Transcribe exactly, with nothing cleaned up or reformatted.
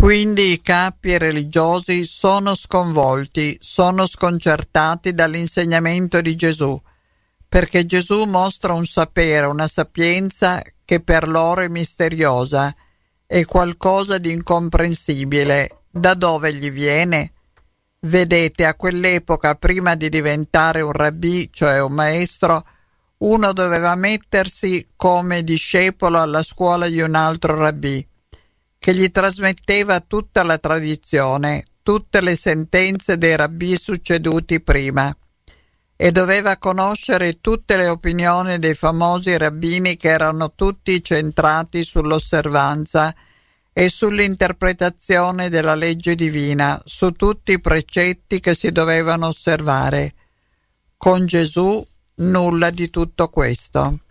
Quindi i capi religiosi sono sconvolti, sono sconcertati dall'insegnamento di Gesù, perché Gesù mostra un sapere, una sapienza che per loro è misteriosa, è qualcosa di incomprensibile. Da dove gli viene? Vedete, a quell'epoca, prima di diventare un rabbì, cioè un maestro, uno doveva mettersi come discepolo alla scuola di un altro rabbì, che gli trasmetteva tutta la tradizione, tutte le sentenze dei rabbì succeduti prima, e doveva conoscere tutte le opinioni dei famosi rabbini che erano tutti centrati sull'osservanza e sull'interpretazione della legge divina, su tutti i precetti che si dovevano osservare. Con Gesù nulla di tutto questo.